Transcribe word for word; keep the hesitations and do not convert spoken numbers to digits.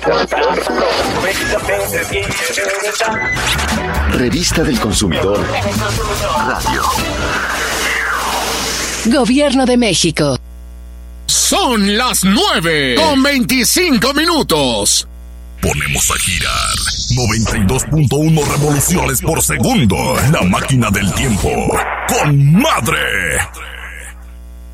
Revista del Consumidor Radio. Gobierno de México. Son las nueve con veinticinco minutos. Ponemos a girar noventa y dos punto uno revoluciones por segundo. La máquina del tiempo. ¡Con madre!